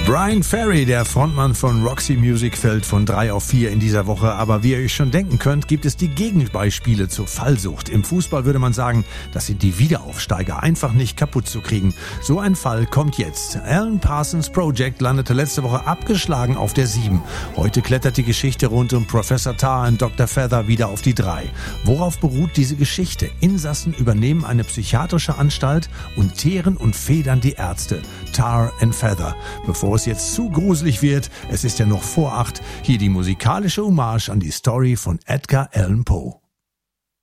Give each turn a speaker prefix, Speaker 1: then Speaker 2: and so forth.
Speaker 1: Bryan Ferry, der Frontmann von Roxy Music, fällt von 3 auf 4 in dieser Woche. Aber wie ihr euch schon denken könnt, gibt es die Gegenbeispiele zur Fallsucht. Im Fußball würde man sagen, das sind die Wiederaufsteiger, einfach nicht kaputt zu kriegen. So ein Fall kommt jetzt. Alan Parsons Project landete letzte Woche abgeschlagen auf der 7. Heute klettert die Geschichte rund um Professor Tar und Dr. Feather wieder auf die 3. Worauf beruht diese Geschichte? Insassen übernehmen eine psychiatrische Anstalt und teeren und federn die Ärzte. Tar and Feather. Bevor es jetzt zu gruselig wird, es ist ja noch vor 8, hier die musikalische Hommage an die Story von Edgar Allan Poe.